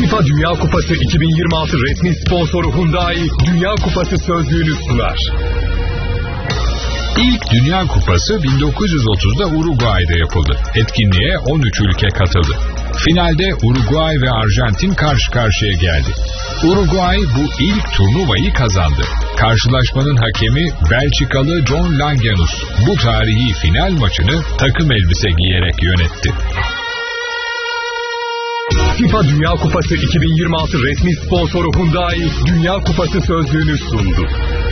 FIFA Dünya Kupası 2026 resmi sponsoru Hyundai Dünya Kupası sözlüğünü sunar. İlk Dünya Kupası 1930'da Uruguay'da yapıldı. Etkinliğe 13 ülke katıldı. Finalde Uruguay ve Arjantin karşı karşıya geldi. Uruguay bu ilk turnuvayı kazandı. Karşılaşmanın hakemi Belçikalı John Langenus bu tarihi final maçını takım elbise giyerek yönetti. FIFA Dünya Kupası 2026 resmi sponsoru Hyundai Dünya Kupası sözlüğünü sundu.